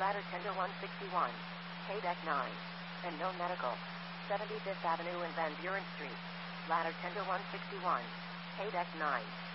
Ladder Tender 161, K-Deck 9, and no medical. 75th Avenue and Van Buren Street. Ladder Tender 161, K-Deck 9.